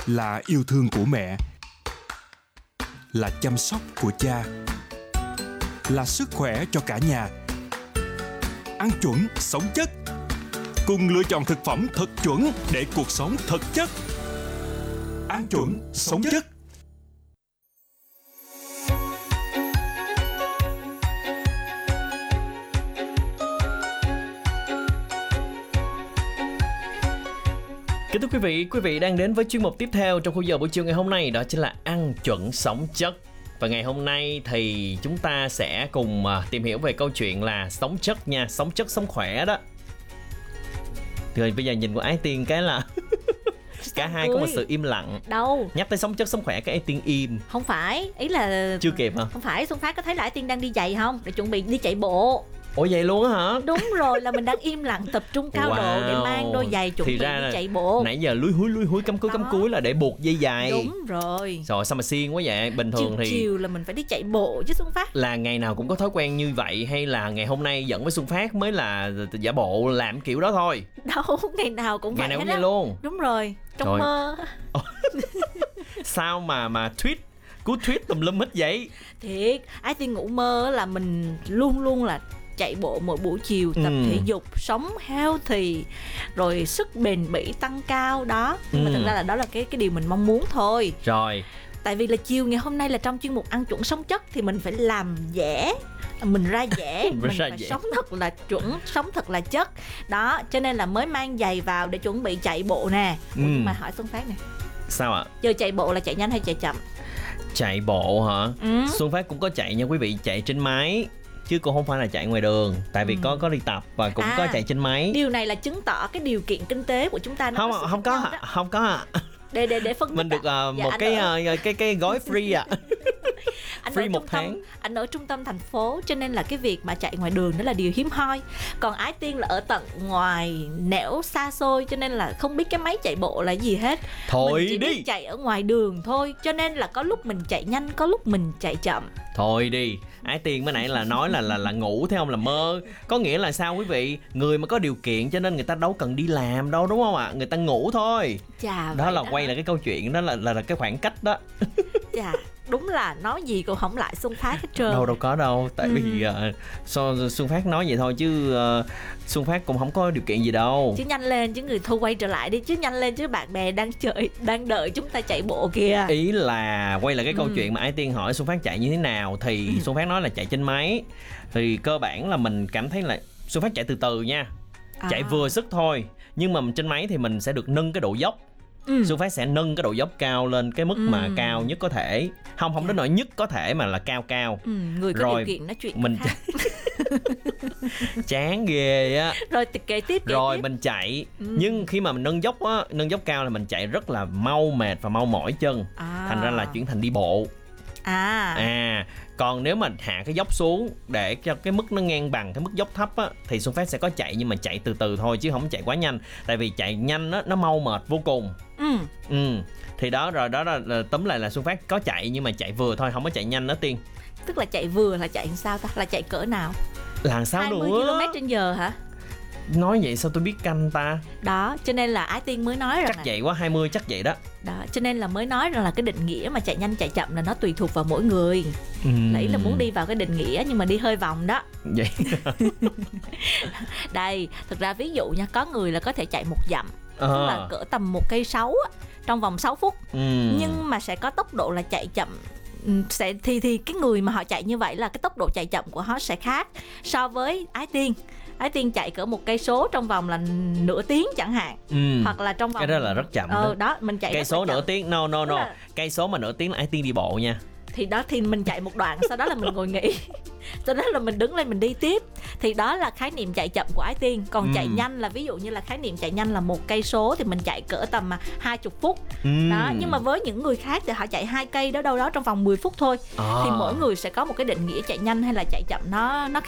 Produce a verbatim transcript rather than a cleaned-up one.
là yêu thương của mẹ, là chăm sóc của cha, là sức khỏe cho cả nhà. Ăn chuẩn, sống chất. Cùng lựa chọn thực phẩm thật chuẩn để cuộc sống thật chất. Ăn chuẩn, sống chất. Kính thưa quý vị, quý vị đang đến với chuyên mục tiếp theo trong khung giờ buổi chiều ngày hôm nay, đó chính là ăn chuẩn sống chất. Và ngày hôm nay thì chúng ta sẽ cùng tìm hiểu về câu chuyện là sống chất nha, sống chất sống khỏe đó. Rồi bây giờ nhìn của Ái Tiên cái là cả hai có một sự im lặng. Đâu? Nhắc tới sống chất sống khỏe cái Ái Tiên im. Không phải, ý là chưa kịp hả? Không phải, Xuân Phát có thấy là Ái Tiên đang đi giày không? Để chuẩn bị đi chạy bộ. Ủa vậy luôn á hả? Đúng rồi, là mình đang im lặng tập trung cao wow. độ để mang đôi giày chuẩn thì bị ra đi chạy bộ. Nãy giờ lúi húi lúi húi cắm cúi cắm cúi là để buộc dây giày. Đúng rồi. Rồi sao mà siêng quá vậy? Bình thường chiều, thì chiều là mình phải đi chạy bộ chứ Xuân Phát. Là ngày nào cũng có thói quen như vậy hay là ngày hôm nay dẫn với Xuân Phát mới là giả bộ làm kiểu đó thôi? Đâu, ngày nào cũng ngày vậy. Ngày nào cũng vậy luôn. Đúng rồi, trong rồi. Mơ. Sao mà mà tweet cú tweet tùm lum hết vậy? Thiệt, Ái Tiên ngủ mơ là mình luôn luôn là chạy bộ mỗi buổi chiều, tập ừ. thể dục, sống healthy, rồi sức bền bỉ tăng cao đó. Nhưng ừ. mà thực ra là đó là cái cái điều mình mong muốn thôi. Rồi. Tại vì là chiều ngày hôm nay là trong chuyên mục ăn chuẩn sống chất thì mình phải làm dẻ, mình ra dẻ, mình, mình phải dẻ. Sống thật là chuẩn, sống thật là chất. Đó, cho nên là mới mang giày vào để chuẩn bị chạy bộ nè. Ừ. Nhưng mà hỏi Xuân Phát nè. Sao ạ? Giờ chạy bộ là chạy nhanh hay chạy chậm? Chạy bộ hả? Ừ. Xuân Phát cũng có chạy nha quý vị, chạy trên máy chứ cũng không phải là chạy ngoài đường, tại vì ừ. có có đi tập và cũng à, có chạy trên máy. Điều này là chứng tỏ cái điều kiện kinh tế của chúng ta nó không có không có không có ạ. để để để phân tích mình được uh, dạ, một cái ở... uh, cái cái gói free ạ. À. Anh free ở một trung tháng. Tâm, anh ở trung tâm thành phố cho nên là cái việc mà chạy ngoài đường đó là điều hiếm hoi. Còn Ái Tiên là ở tận ngoài nẻo xa xôi cho nên là không biết cái máy chạy bộ là gì hết. Thôi mình chỉ đi. biết chạy ở ngoài đường thôi, cho nên là có lúc mình chạy nhanh, có lúc mình chạy chậm. Thôi đi. Ái Tiên mới nãy là nói là là là ngủ thấy không, là mơ. Có nghĩa là sao quý vị? Người mà có điều kiện cho nên người ta đâu cần đi làm đâu, đúng không ạ? À? Người ta ngủ thôi. Chà, đó là đó. Quay là cái câu chuyện đó là là, là cái khoảng cách đó. Chà, đúng là nói gì cũng không lại Xuân Phát hết trơn. Đâu đâu có đâu, tại ừ. vì uh, so, Xuân Phát nói vậy thôi chứ uh, Xuân Phát cũng không có điều kiện gì đâu. Chứ nhanh lên chứ người thu quay trở lại đi, chứ nhanh lên chứ bạn bè đang chờ đang đợi chúng ta chạy bộ kìa. Ý là quay lại cái câu ừ. chuyện mà Ái Tiên hỏi Xuân Phát chạy như thế nào thì ừ. Xuân Phát nói là chạy trên máy. Thì cơ bản là mình cảm thấy là Xuân Phát chạy từ từ nha, à. chạy vừa sức thôi, nhưng mà trên máy thì mình sẽ được nâng cái độ dốc. Ừ. Xuân Phát sẽ nâng cái độ dốc cao lên cái mức ừ. mà cao nhất có thể. Không không đến nỗi nhất có thể mà là cao cao. ừ, Người có rồi điều kiện nói chuyện mình khác. Chán ghê á. Rồi kể tiếp kể Rồi tiếp. mình chạy ừ. nhưng khi mà mình nâng dốc á, nâng dốc cao là mình chạy rất là mau mệt và mau mỏi chân, à. thành ra là chuyển thành đi bộ. À. À, còn nếu mà hạ cái dốc xuống để cho cái mức nó ngang bằng cái mức dốc thấp á, thì Xuân Phát sẽ có chạy nhưng mà chạy từ từ thôi chứ không chạy quá nhanh. Tại vì chạy nhanh á, nó mau mệt vô cùng. Ừ. Ừ. Thì đó rồi đó là, là tóm lại là Xuân Phát có chạy nhưng mà chạy vừa thôi, không có chạy nhanh đó Tiên. Tức là chạy vừa là chạy sao ta? Là chạy cỡ nào? Là sao hai mươi nữa? ki lô mét trên giờ hả? Nói vậy sao tôi biết canh ta? Đó, cho nên là Ái Tiên mới nói rằng chắc là... vậy quá, hai mươi chắc vậy đó. Đó, cho nên là mới nói rằng là cái định nghĩa mà chạy nhanh chạy chậm là nó tùy thuộc vào mỗi người. uhm. Lấy là muốn đi vào cái định nghĩa nhưng mà đi hơi vòng đó. Vậy đây, thực ra ví dụ nha, có người là có thể chạy một dặm, à. tức là cỡ tầm một cây sáu trong vòng sáu phút, uhm. nhưng mà sẽ có tốc độ là chạy chậm. Sẽ, thì thì cái người mà họ chạy như vậy là cái tốc độ chạy chậm của họ sẽ khác so với Ái Tiên. Ái Tiên chạy cỡ một cây số trong vòng là nửa tiếng chẳng hạn, ừ. hoặc là trong vòng cái đó là rất chậm. ờ, đó. đó mình chạy cây số nửa tiếng, no no no là... cây số mà nửa tiếng là Ái Tiên đi bộ nha. Thì đó thì mình chạy một đoạn, sau đó là mình ngồi nghỉ, sau đó là mình đứng lên mình đi tiếp. Thì đó là khái niệm chạy chậm của Ái Tiên. Còn ừ. chạy nhanh là ví dụ như là khái niệm chạy nhanh là một cây số thì mình chạy cỡ tầm hai mươi phút. ừ. Đó, nhưng mà với những người khác thì họ chạy hai cây đó đâu đó trong vòng mười phút thôi. à. Thì mỗi người sẽ có một cái định nghĩa chạy nhanh hay là chạy chậm nó nó